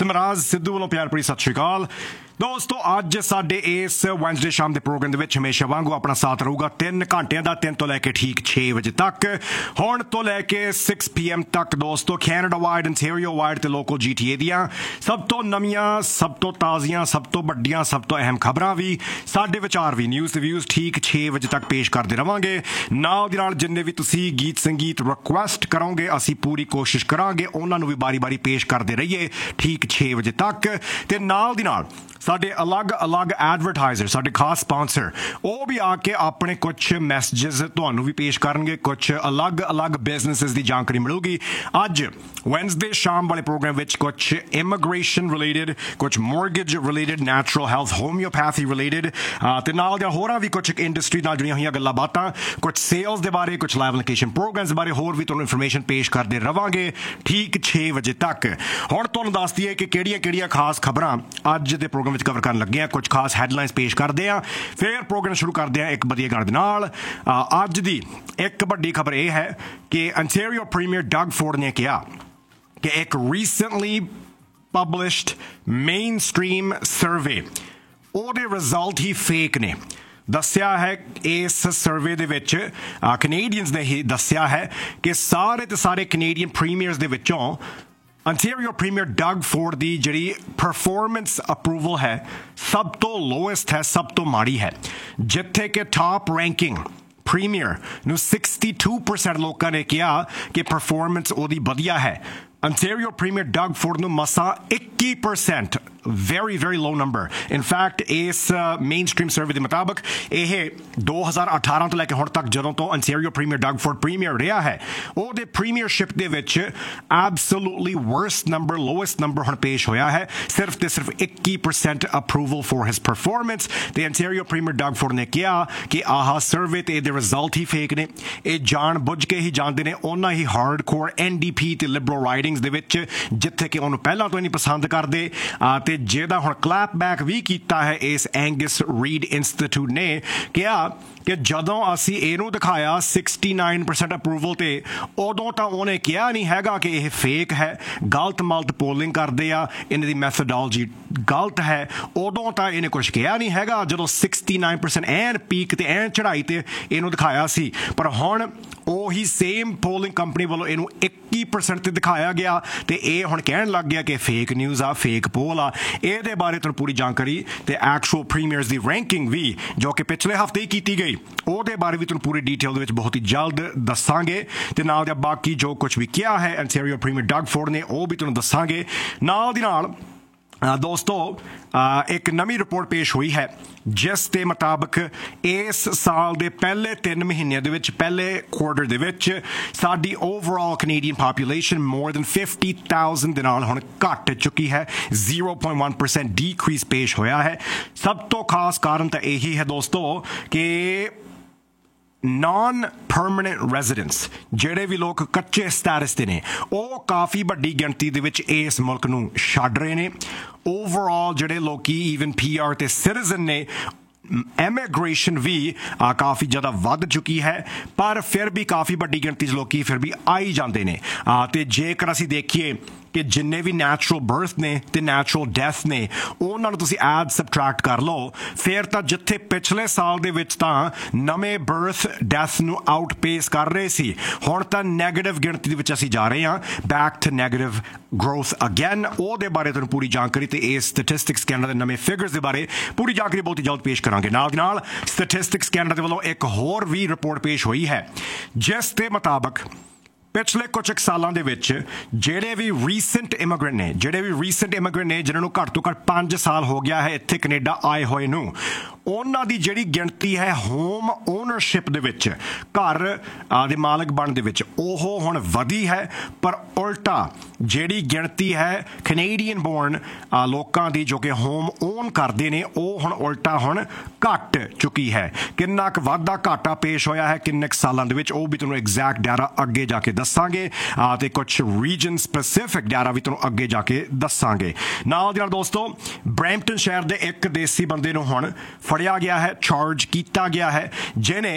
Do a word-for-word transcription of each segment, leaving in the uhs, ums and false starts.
ਸਿਮਰਾਜ ਸਿੱਧੂ ਵੱਲੋਂ ਪਿਆਰ ਭਰੀ ਸਤਿ ਸ਼੍ਰੀ ਅਕਾਲ ਦੋਸਤੋ। ਅੱਜ ਸਾਡੇ ਇਸ ਵੈਨਸਡੇ ਸ਼ਾਮ ਦੇ ਪ੍ਰੋਗਰਾਮ ਦੇ ਵਿੱਚ ਹਮੇਸ਼ਾ ਵਾਂਗੂ ਆਪਣਾ ਸਾਥ ਰਹੂਗਾ ਤਿੰਨ ਘੰਟਿਆਂ ਦਾ, ਤਿੰਨ ਤੋਂ ਲੈ ਕੇ ਠੀਕ ਛੇ ਵਜੇ ਤੱਕ, ਹੁਣ ਤੋਂ ਲੈ ਕੇ ਸਿਕਸ ਪੀ ਐਮ ਤੱਕ ਦੋਸਤੋ। ਕੈਨੇਡਾ ਵਾਈਡ, ontario ਵਾਈਡ ਤੇ ਲੋਕਲ ਜੀ ਟੀ ਏ ਦੀਆਂ ਸਭ ਤੋਂ ਨਵੀਆਂ, ਸਭ ਤੋਂ ਤਾਜ਼ੀਆਂ, ਸਭ ਤੋਂ ਵੱਡੀਆਂ, ਸਭ ਤੋਂ ਅਹਿਮ ਖਬਰਾਂ ਵੀ, ਸਾਡੇ ਵਿਚਾਰ ਵੀ, ਨਿਊਜ਼ ਤੇ ਵਿਊਜ਼ ਠੀਕ ਛੇ ਵਜੇ ਤੱਕ ਪੇਸ਼ ਕਰਦੇ ਰਵਾਂਗੇ। ਨਾਲ ਦੀ ਨਾਲ ਜਿੰਨੇ ਵੀ ਤੁਸੀਂ ਗੀਤ ਸੰਗੀਤ ਰਿਕੁਐਸਟ ਕਰੋਗੇ ਅਸੀਂ ਪੂਰੀ ਕੋਸ਼ਿਸ਼ ਕਰਾਂਗੇ ਉਹਨਾਂ ਨੂੰ ਵੀ ਬਾਰੀ ਬਾਰੀ ਪੇਸ਼ ਕਰਦੇ ਰਹੀਏ ਠੀਕ ਛੇ ਵਜੇ ਤੱਕ। ਤੇ ਨਾਲ ਦੀ ਨਾਲ ਸਾਡੇ ਅਲੱਗ-ਅਲੱਗ ਐਡਵਰਟਾਈਜ਼ਰ, ਸਾਡੇ ਖਾਸ ਸਪਾਂਸਰ, ਉਹ ਵੀ ਆ ਕੇ ਆਪਣੇ ਕੁਛ ਮੈਸੇजेस ਤੁਹਾਨੂੰ ਵੀ ਪੇਸ਼ ਕਰਨਗੇ। ਕੁਛ ਅਲੱਗ-ਅਲੱਗ ਬਿਜ਼ਨੈਸਿਸ ਦੀ ਜਾਣਕਾਰੀ ਮਿਲੂਗੀ। ਅੱਜ ਵੈਨਸਡੇ ਸ਼ਾਮ ਵਾਲੇ ਪ੍ਰੋਗਰਾਮ ਵਿੱਚ ਕੁਛ ਇਮੀਗ੍ਰੇਸ਼ਨ ਰਿਲੇਟਡ, ਕੁਛ mortgage related, natural health, homeopathy related ਤੇ ਨਾਲ ਦੀਆਂ ਹੋਰਾਂ ਵੀ ਕੁਛ ਇੰਡਸਟਰੀ ਨਾਲ ਜੁੜੀਆਂ ਹੋਈਆਂ ਗੱਲਾਂ ਬਾਤਾਂ, ਕੁਛ ਸੇਲਸ ਦੇ ਬਾਰੇ, ਕੁਛ ਲਾਈਵ ਲੋਕੇਸ਼ਨ ਪ੍ਰੋਗਰਾਮਸ ਬਾਰੇ ਹੋਰ ਵੀ ਤੁਹਾਨੂੰ ਇਨਫੋਰਮੇਸ਼ਨ ਪੇਸ਼ ਕਰਦੇ ਰਵਾਂਗੇ ਠੀਕ ਛੇ ਵਜੇ ਤੱਕ। ਹੁਣ ਤੁਹਾਨੂੰ ਦੱਸ ਦਈਏ ਕਿ ਕਿਹੜੀਆਂ-ਕਿਹੜੀਆਂ ਖਾਸ ਖਬਰਾਂ ਅੱਜ ਦੇ ਪ੍ਰੋਗਰਾਮ ਵਿੱਚ ਕਵਰ ਕਰਨ ਲੱਗੇ ਆ। ਕੁਝ ਖਾਸ ਹੈਡਲਾਈਨਸ ਪੇਸ਼ ਕਰਦੇ ਆ, ਫਿਰ ਪ੍ਰੋਗਰਾਮ ਸ਼ੁਰੂ ਕਰਦੇ ਆ ਇੱਕ ਵਧੀਆ ਗਾਣੇ ਦੇ ਨਾਲ। ਅੱਜ ਦੀ ਇੱਕ ਵੱਡੀ ਖਬਰ ਇਹ ਹੈ ਕਿ ontario ਪ੍ਰੀਮੀਅਰ ਡਗ ਫੋਰਡ ਨੇ ਕਿਹਾ ਕਿ ਇੱਕ recently published main stream survey, ਉਹਦੇ ਰਿਜ਼ਲਟ ਹੀ ਫੇਕ ਨੇ। ਦੱਸਿਆ ਹੈ ਇਸ ਸਰਵੇ ਦੇ ਵਿੱਚ ਕੈਨੇਡੀਅਨਸ ਨੇ ਹੀ ਦੱਸਿਆ ਹੈ ਕਿ ਸਾਰੇ ਤੇ ਸਾਰੇ ਕੈਨੇਡੀਅਨ ਪ੍ਰੀਮੀਅਰਸ ਦੇ ਵਿੱਚੋਂ ontario ਪ੍ਰੀਮੀਅਰ ਡਗ ਫੋਰਡ ਦੀ ਜਿਹੜੀ ਪਰਫਾਰਮੈਂਸ ਅਪਰੂਵਲ ਹੈ ਸਭ ਤੋਂ ਲੋਐਸਟ ਹੈ, ਸਭ ਤੋਂ ਮਾੜੀ ਹੈ। ਜਿੱਥੇ ਕਿ ਟਾਪ ਰੈਂਕਿੰਗ ਪ੍ਰੀਮੀਅਰ ਨੂੰ ਸਿਕਸਟੀ ਟੂ ਪਰਸੈਂਟ ਲੋਕਾਂ ਨੇ ਕਿਹਾ ਕਿ ਪਰਫਾਰਮੈਂਸ ਉਹਦੀ ਵਧੀਆ ਹੈ। ontario ਪ੍ਰੀਮੀਅਰ ਡਗ ਫੋਰਡ ਨੂੰ ਮਸਾਂ ਇੱਕੀ percent, very very low number। in fact ਇਸ ਮੇਨ ਸਟ੍ਰੀਮ ਸਰਵੇ ਦੇ ਮੁਤਾਬਕ ਇਹ ਦੋ ਹਜ਼ਾਰ ਅਠਾਰਾਂ ਤੋਂ ਲੈ ਕੇ ਹੁਣ ਤੱਕ ਜਦੋਂ ਤੋਂ ontario premier Doug Ford premier ਰਿਹਾ ਹੈ ਉਹਦੇ ਪ੍ਰੀਮੀਅਰਸ਼ਿਪ ਦੇ ਵਿੱਚ absolutely worst number, lowest number ਹੁਣ ਪੇਸ਼ ਹੋਇਆ ਹੈ। ਸਿਰਫ ਤੇ ਸਿਰਫ ਇੱਕੀ percent approval for his performance. ਤੇ ontario ਪ੍ਰੀਮੀਅਰ ਡਗ ਫੋਰਡ ਨੇ ਕਿਹਾ ਕਿ ਆਹ ਸਰਵੇ ਤੇ ਇਹਦੇ ਰਿਜ਼ਲਟ ਹੀ ਫੇਕ ਨੇ। ਇਹ ਜਾਣ ਬੁੱਝ ਕੇ ਹੀ ਜਾਂਦੇ ਨੇ ਉਹਨਾਂ ਹੀ ਹਾਰਡਕੋਰ ਐਨ ਡੀ ਪੀ ਤੇ ਲਿਬਰਲ ਰਾਈਡਿੰਗਸ ਦੇ ਵਿੱਚ ਜਿੱਥੇ ਕਿ ਉਹਨੂੰ ਪਹਿਲਾਂ ਤੋਂ ਹੀ ਨਹੀਂ ਪਸੰਦ ਕਰਦੇ ਤੇ ਜਿਹਦਾ ਹੁਣ ਕਲੈਪ ਬੈਕ ਵੀ ਕੀਤਾ ਹੈ ਇਸ ਐਂਗਸ ਰੀਡ ਇੰਸਟੀਚਿਊਟ ਨੇ। ਕਿਹਾ ਕਿ ਜਦੋਂ ਅਸੀਂ ਇਹਨੂੰ ਦਿਖਾਇਆ ਸਿਕਸਟੀ ਨਾਈਨ ਪਰਸੈਂਟ ਅਪਰੂਵਲ ਤੇ, ਉਦੋਂ ਤਾਂ ਉਹਨੇ ਕਿਹਾ ਨਹੀਂ ਹੈਗਾ ਕਿ ਇਹ ਫੇਕ ਹੈ, ਗਲਤ ਮਲਤ ਪੋਲਿੰਗ ਕਰਦੇ ਆ, ਇਹਨਾਂ ਦੀ ਮੈਥੋਡੋਲੋਜੀ ਗਲਤ ਹੈ। ਉਦੋਂ ਤਾਂ ਇਹਨੇ ਕੁਛ ਕਿਹਾ ਨਹੀਂ ਹੈਗਾ ਜਦੋਂ ਸਿਕਸਟੀ ਨਾਈਨ ਪਰਸੈਂਟ ਐਨ ਪੀਕ ਤੇ ਐਨ ਚੜ੍ਹਾਈ ਤੇ ਇਹਨੂੰ ਦਿਖਾਇਆ ਸੀ। ਪਰ ਹੁਣ ਉਹੀ ਸੇਮ ਪੋਲਿੰਗ ਕੰਪਨੀ ਵੱਲੋਂ ਇਹਨੂੰ ਇੱਕੀ ਪਰਸੈਂਟ ਤੇ ਦਿਖਾਇਆ ਗਿਆ ਤੇ ਇਹ ਹੁਣ ਕਹਿਣ ਲੱਗ ਗਿਆ ਕਿ ਫੇਕ ਨਿਊਜ਼ ਆ, ਫੇਕ ਪੋਲ ਆ। ਇਹਦੇ ਬਾਰੇ ਤੁਹਾਨੂੰ ਪੂਰੀ ਜਾਣਕਾਰੀ ਤੇ ਐਕਚੁਅਲ ਪ੍ਰੀਮੀਅਰਸ ਦੀ ਰੈਂਕਿੰਗ ਵੀ ਜੋ ਕਿ ਪਿਛਲੇ ਹਫ਼ਤੇ ਹੀ ਕੀਤੀ ਗਈ ਉਹਦੇ ਬਾਰੇ ਵੀ ਤੁਹਾਨੂੰ ਪੂਰੀ ਡੀਟੇਲ ਦੇ ਵਿੱਚ ਬਹੁਤ ਹੀ ਜਲਦ ਦੱਸਾਂਗੇ। ਤੇ ਨਾਲ ਦਾ ਬਾਕੀ ਜੋ ਕੁਝ ਵੀ ਕਿਹਾ ਹੈ ontario ਪ੍ਰੀਮੀਅਰ ਡਗ ਫੋਰਡ ਨੇ ਉਹ ਵੀ ਤੁਹਾਨੂੰ ਦੱਸਾਂਗੇ। ਨਾਲ ਦੀ ਨਾਲ ਦੋਸਤੋ ਇੱਕ ਨਵੀਂ ਰਿਪੋਰਟ ਪੇਸ਼ ਹੋਈ ਹੈ ਜਿਸ ਦੇ ਮੁਤਾਬਕ ਇਸ ਸਾਲ ਦੇ ਪਹਿਲੇ ਤਿੰਨ ਮਹੀਨਿਆਂ ਦੇ ਵਿੱਚ, ਪਹਿਲੇ ਕੁਆਰਟਰ ਦੇ ਵਿੱਚ ਸਾਡੀ overall Canadian population more than fifty thousand ਦੇ ਨਾਲ ਹੁਣ ਘੱਟ ਚੁੱਕੀ ਹੈ। ਜ਼ੀਰੋ ਪੁਆਇੰਟ ਵਨ ਪਰਸੈਂਟ ਡੀਕਰੀਜ਼ ਪੇਸ਼ ਹੋਇਆ ਹੈ। ਸਭ ਤੋਂ ਖਾਸ ਕਾਰਨ ਤਾਂ ਇਹੀ ਹੈ ਦੋਸਤੋ ਕਿ ਨਾਨ ਪਰਮਾਨੈਂਟ ਰੈਜ਼ੀਡੈਂਟਸ, ਜਿਹੜੇ ਵੀ ਲੋਕ ਕੱਚੇ ਸਟੈਟਸ ਦੇ ਨੇ, ਉਹ ਕਾਫੀ ਵੱਡੀ ਗਿਣਤੀ ਦੇ ਵਿੱਚ ਇਸ ਮੁਲਕ ਨੂੰ ਛੱਡ ਰਹੇ ਨੇ। ਓਵਰਆਲ ਜਿਹੜੇ ਲੋਕੀ ਈਵਨ ਪੀ ਆਰ ਤੇ ਸਿਟੀਜ਼ਨ ਨੇ, ਐਮੀਗ੍ਰੇਸ਼ਨ ਵੀ ਕਾਫੀ ਜ਼ਿਆਦਾ ਵੱਧ ਚੁੱਕੀ ਹੈ। ਪਰ ਫਿਰ ਵੀ ਕਾਫੀ ਵੱਡੀ ਗਿਣਤੀ 'ਚ ਲੋਕੀ ਫਿਰ ਵੀ ਆਈ ਜਾਂਦੇ ਨੇ। ਤੇ ਜੇਕਰ ਅਸੀਂ ਦੇਖੀਏ ਕਿ ਜਿੰਨੇ ਵੀ ਨੈਚੁਰਲ ਬਰਥ ਨੇ ਤੇ ਨੈਚੁਰਲ ਡੈਥ ਨੇ ਉਹਨਾਂ ਨੂੰ ਤੁਸੀਂ ਐਡ ਸਬਟਰੈਕਟ ਕਰ ਲਓ, ਫਿਰ ਤਾਂ ਜਿੱਥੇ ਪਿਛਲੇ ਸਾਲ ਦੇ ਵਿੱਚ ਤਾਂ ਨਵੇਂ ਬਰਥ ਡੈਥ ਨੂੰ ਆਊਟਪੇਸ ਕਰ ਰਹੇ ਸੀ, ਹੁਣ ਤਾਂ ਨੈਗੇਟਿਵ ਗਿਣਤੀ ਦੇ ਵਿੱਚ ਅਸੀਂ ਜਾ ਰਹੇ ਹਾਂ, back to negative growth again. ਉਹਦੇ ਬਾਰੇ ਤੁਹਾਨੂੰ ਪੂਰੀ ਜਾਣਕਾਰੀ ਤੇ ਇਹ ਸਟੈਟਿਸਟਿਕਸ ਕੈਨੇਡਾ ਦੇ ਨਵੇਂ ਫਿਗਰਸ ਦੇ ਬਾਰੇ ਪੂਰੀ ਜਾਣਕਾਰੀ ਬਹੁਤ ਹੀ ਜਲਦ ਪੇਸ਼ ਕਰਾਂਗੇ। ਨਾਲ ਦੀ ਨਾਲ ਸਟੈਟਿਸਟਿਕਸ ਕੈਨੇਡਾ ਦੇ ਵੱਲੋਂ ਇੱਕ ਹੋਰ ਵੀ ਰਿਪੋਰਟ ਪੇਸ਼ ਹੋਈ ਹੈ ਜਿਸ ਦੇ ਮੁਤਾਬਕ ਪਿਛਲੇ ਕੁਝ ਕੁ ਸਾਲਾਂ ਦੇ ਵਿੱਚ ਜਿਹੜੇ ਵੀ ਰੀਸੈਂਟ ਇਮੀਗ੍ਰੈਂਟ ਨੇ, ਜਿਹੜੇ ਵੀ ਰੀਸੈਂਟ ਇਮੀਗ੍ਰੈਂਟ ਨੇ ਜਿਨ੍ਹਾਂ ਨੂੰ ਘੱਟ ਤੋਂ ਘੱਟ ਪੰਜ ਸਾਲ ਹੋ ਗਿਆ ਹੈ ਇੱਥੇ ਕੈਨੇਡਾ ਆਏ ਹੋਏ ਨੂੰ, ਉਹਨਾਂ ਦੀ ਜਿਹੜੀ ਗਿਣਤੀ ਹੈ ਹੋਮ ਓਨਰਸ਼ਿਪ ਦੇ ਵਿੱਚ, ਘਰ ਦੇ ਮਾਲਕ ਬਣਨ ਦੇ ਵਿੱਚ, ਉਹ ਹੁਣ ਵਧੀ ਹੈ। ਪਰ ਉਲਟਾ ਜਿਹੜੀ ਗਿਣਤੀ ਹੈ ਕੈਨੇਡੀਅਨ ਬੋਰਨ ਲੋਕਾਂ ਦੀ ਜੋ ਕਿ ਹੋਮ ਓਨ ਕਰਦੇ ਨੇ, ਉਹ ਹੁਣ ਉਲਟਾ ਹੁਣ ਘੱਟ ਚੁੱਕੀ ਹੈ। ਕਿੰਨਾ ਕੁ ਵਾਧਾ ਘਾਟਾ ਪੇਸ਼ ਹੋਇਆ ਹੈ ਕਿੰਨੇ ਕੁ ਸਾਲਾਂ ਦੇ ਵਿੱਚ, ਉਹ ਵੀ ਤੁਹਾਨੂੰ ਐਗਜ਼ੈਕਟ ਡਾਟਾ ਅੱਗੇ ਜਾ ਕੇ ਦੱਸਾਂਗੇ ਤੇ ਕੁਝ ਰੀਜਨ ਸਪੈਸੀਫਿਕ ਡਾਟਾ ਵੀ ਤੁਹਾਨੂੰ ਅੱਗੇ ਜਾ ਕੇ ਦੱਸਾਂਗੇ। ਨਾਲ ਦੀ ਨਾਲ ਦੋਸਤੋ ਬਰੈਂਪਟਨ ਸ਼ਹਿਰ ਦੇ ਇੱਕ ਦੇਸੀ ਬੰਦੇ ਨੂੰ ਹੁਣ ਫੜਿਆ ਗਿਆ ਹੈ, ਚਾਰਜ ਕੀਤਾ ਗਿਆ ਹੈ, ਜਿਹਨੇ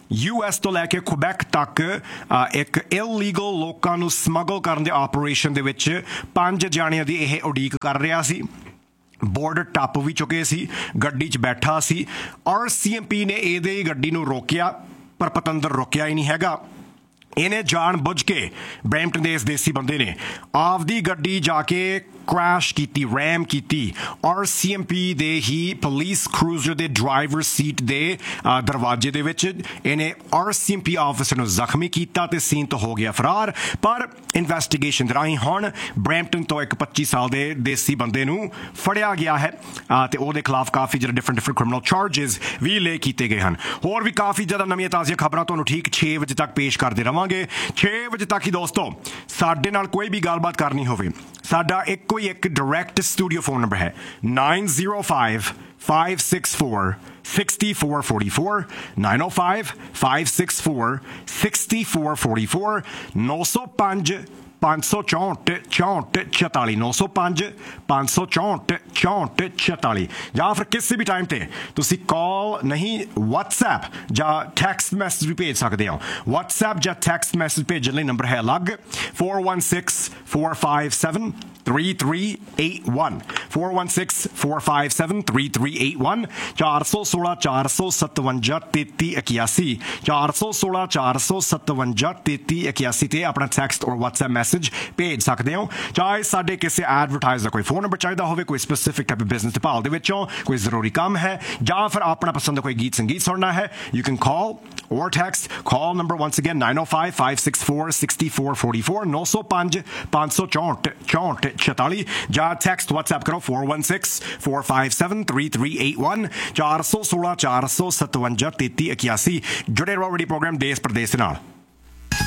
ਯੂ ਐਸ ਤੋਂ ਲੈ ਕੇ ਕੁਬੈਕ ਤੱਕ ਇੱਕ ਇਲੀਗਲ ਲੋਕਾਂ ਨੂੰ ਸਮਗਲ ਕਰਨ ਦੇ ਆਪਰੇਸ਼ਨ ਦੇ ਵਿੱਚ ਪੰਜ ਜਾਣਿਆਂ ਦੀ ਇਹ ਉਡੀਕ ਕਰ ਰਿਹਾ ਸੀ। ਬੋਰਡਰ ਟੱਪ ਵੀ ਚੁੱਕੇ ਸੀ, ਗੱਡੀ 'ਚ ਬੈਠਾ ਸੀ। ਆਰ ਸੀ ਐਮ ਪੀ ਨੇ ਇਹਦੇ ਗੱਡੀ ਨੂੰ ਰੋਕਿਆ, ਪਰ ਪਤੰਦਰ ਰੁਕਿਆ ਹੀ ਨਹੀਂ ਹੈਗਾ। ਇਹਨੇ ਜਾਣ ਬੁੱਝ ਕੇ ਬਰੈਂਪਟਨ ਦੇ ਇਸ ਦੇਸੀ ਬੰਦੇ ਨੇ ਆਪਦੀ ਗੱਡੀ ਜਾ ਕੇ क्रैश की, रैम की। आर सी एम पी दे ही पुलिस क्रूजर दे ड्राइवर सीट दे दरवाजे दे विच इहने R C M P officer नूं जख्मी कीता ते सीन तो हो गया फरार। पर इन्वेस्टिगेशन राहीं हुण ब्रैम्पटन तो एक पच्ची साल दे देसी बंदे नूं फड़िया गया है ते उहदे खिलाफ काफ़ी जिहड़े डिफरेंट डिफरेंट क्रिमिनल चार्जिस भी ले कीते गए हैं। होर भी काफ़ी ज़्यादा नवीं ताज़ियां खबरां तुहानूं ठीक छे बजे तक पेश करते रहांगे। छे बजे तक ही दोस्तों साडे नाल कोई भी गलबात करनी होवे, साडा एक एक डायरैक्ट स्टूडियो फोन नंबर है nine zero five five six four sixty four forty four nine ओ five five six four sixty four forty four नौ सौ पाँच पाँच सौ चौंठ चौंठ छताली नौ सौ पाँच पाँच सौ चौंठ चौंठ छताली ਜਾਂ ਫਿਰ ਕਿਸੇ ਵੀ ਟਾਈਮ ਤੇ ਤੁਸੀਂ ਕਾਲ ਨਹੀਂ WhatsApp ਜਾਂ ਟੈਕਸਟ ਮੈਸੇਜ ਵੀ ਭੇਜ ਸਕਦੇ ਹੋ। WhatsApp ਜਾਂ ਟੈਕਸਟ ਮੈਸੇਜ ਭੇਜਣ ਲਈ ਨੰਬਰ ਹੈ ਅਲੱਗ four one six four five seven three three eight one four one six four five seven three three eight one ਚਾਰ ਸੌ ਸੋਲਾਂ ਚਾਰ ਸੌ ਸਤਵੰਜਾ ਤੇਤੀ ਇਕਿਆਸੀ ਚਾਰ ਸੌ ਸੋਲਾਂ ਚਾਰ ਸੌ ਸਤਵੰਜਾ ਤੇਤੀ ਇਕਿਆਸੀ ਤੇ ਆਪਣਾ ਟੈਕਸਟ ਔਰ WhatsApp ਮੈਸੇਜ ਭੇਜ ਸਕਦੇ ਹੋ। ਚਾਹੇ ਸਾਡੇ ਕਿਸੇ ਐਡਵਰਟਾਈਜ਼ ਦਾ ਕੋਈ ਫੋਨ ਨੰਬਰ ਚਾਹੀਦਾ ਹੋਵੇ, ਕੋਈ ਸਪੈਸੀਫਿਕ ਟਾਈਪ ਆਫ ਬਿਜ਼ਨਸ ਦੇ ਭਾਲ ਦੇ ਵਿੱਚੋਂ ਕੋਈ ਜ਼ਰੂਰੀ ਕੰਮ ਹੈ, ਜਾਂ ਫਿਰ ਆਪਣਾ ਪਸੰਦ ਦਾ ਕੋਈ ਗੀਤ ਸੰਗੀਤ ਸੁਣਨਾ ਹੈ, you can call or text. Call number once again nine oh five five six four six four four four nine oh five five six four chaunt chaunt ਜਾਂ text WhatsApp ਕਰੋ four one six four five seven three three eight one ਚਾਰ ਸੌ ਸੋਲਾਂ ਚਾਰ ਸੌ ਸਤਵੰਜਾ ਤੇਤੀ ਇਕਿਆਸੀ। ਜੁੜੇ ਰਹੋ ਰੇਡੀਓ ਪ੍ਰੋਗਰਾਮ ਦੇਸ਼ ਪ੍ਰਦੇਸ਼ ਨਾਲ।